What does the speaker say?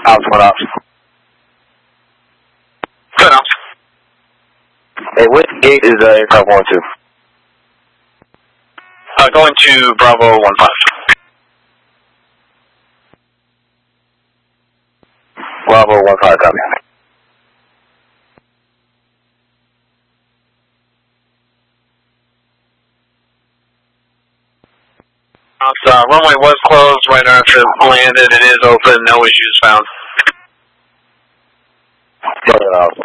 Ops, one ops. Good ops. Hey, what gate is aircraft going to? Going to Bravo 15. Bravo 15, copy. Runway was closed right after it landed. It is open. No issues found. Turn it off.